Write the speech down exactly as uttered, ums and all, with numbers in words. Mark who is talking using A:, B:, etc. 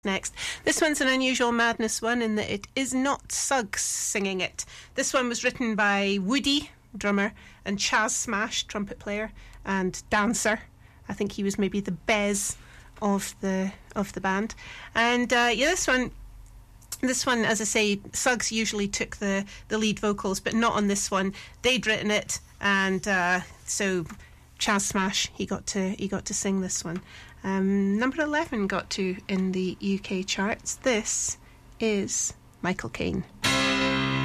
A: Next. This one's an unusual madness one in that it is not Suggs singing it. This one was written by Woody, drummer, and Chaz Smash, trumpet player and dancer. I think he was maybe the Bez of the of the band. And uh, yeah, this one, this one, as I say, Suggs usually took the, the lead vocals, but not on this one. They'd written it, and uh, so Chaz Smash, he got to he got to sing this one. Um, number eleven got to in the U K charts. This is Michael Caine.